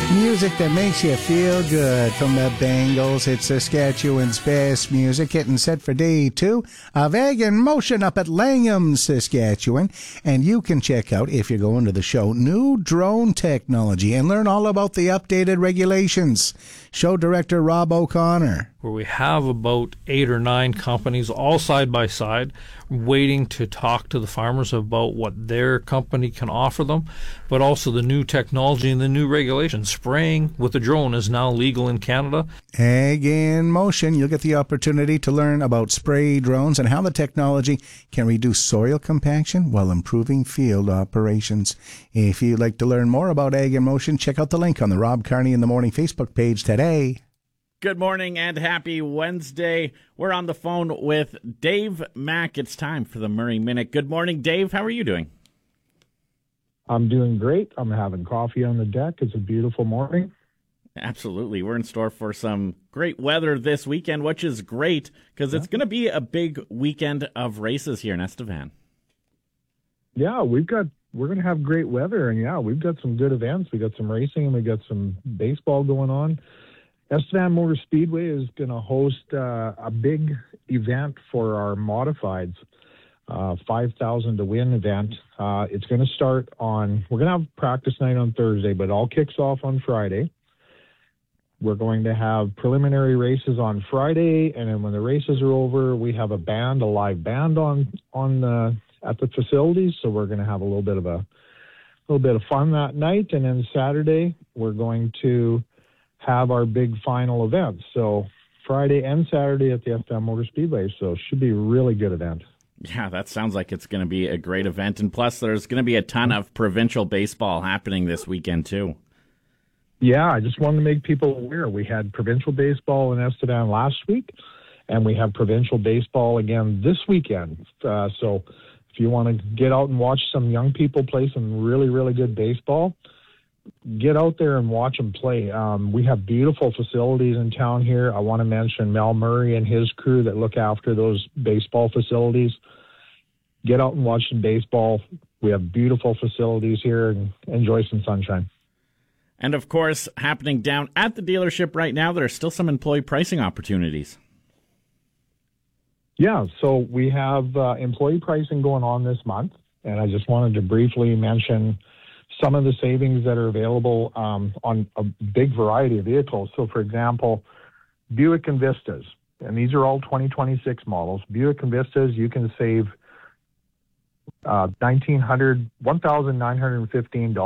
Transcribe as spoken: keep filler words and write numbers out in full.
Music that makes you feel good from the Bangles. It's Saskatchewan's best music, getting set for day two of Egg in Motion up at Langham, Saskatchewan. And you can check out, if you're going to the show, new drone technology and learn all about the updated regulations. Show director Rob O'Connor. Where we have about eight or nine companies all side by side waiting to talk to the farmers about what their company can offer them, but also the new technology and the new regulations. Spraying with a drone is now legal in Canada. Egg in Motion. You'll get the opportunity to learn about spray drones and how the technology can reduce soil compaction while improving field operations. If you'd like to learn more about Egg in Motion, check out the link on the Rob Carney in the Morning Facebook page today. Good morning and happy Wednesday. We're on the phone with Dave Mack. It's time for the Murray Minute. Good morning, Dave. How are you doing? I'm doing great. I'm having coffee on the deck. It's a beautiful morning. Absolutely. We're in store for some great weather this weekend, which is great because yeah. it's going to be a big weekend of races here in Estevan. Yeah, we've got we're going to have great weather, and yeah, we've got some good events. We got some racing, and we got some baseball going on. Estevan Motor Speedway is going to host uh, a big event for our modifieds, uh, five thousand to win event. Uh, it's going to start on, we're going to have practice night on Thursday, but it all kicks off on Friday. We're going to have preliminary races on Friday, and then when the races are over, we have a band, a live band on on the, at the facilities. So we're going to have a little bit of a little bit of fun that night, and then Saturday we're going to have our big final event. So Friday and Saturday at the Estevan Motor Speedway. So it should be a really good event. Yeah, that sounds like it's going to be a great event. And plus, there's going to be a ton of provincial baseball happening this weekend, too. Yeah, I just wanted to make people aware. We had provincial baseball in Estevan last week, and we have provincial baseball again this weekend. Uh, so if you want to get out and watch some young people play some really, really good baseball, get out there and watch them play. Um, we have beautiful facilities in town here. I want to mention Mel Murray and his crew that look after those baseball facilities. Get out and watch some baseball. We have beautiful facilities here, and enjoy some sunshine. And, of course, happening down at the dealership right now, there are still some employee pricing opportunities. Yeah, so we have uh, employee pricing going on this month, and I just wanted to briefly mention some of the savings that are available um, on a big variety of vehicles. So, for example, Buick Envistas, and these are all twenty twenty-six models. Buick Envistas, you can save uh, one thousand nine hundred fifteen dollars